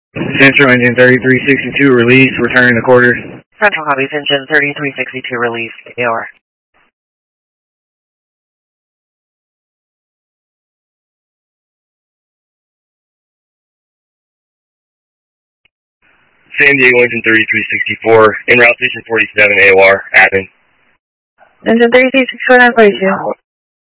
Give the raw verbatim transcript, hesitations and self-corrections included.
Central engine thirty-three sixty-two release, returning to quarters. Central copies, engine thirty-three sixty-two release, A O R. San Diego engine thirty-three sixty-four, en route station forty-seven, A O R, admin. Engine thirty-three sixty-four, nine forty-two.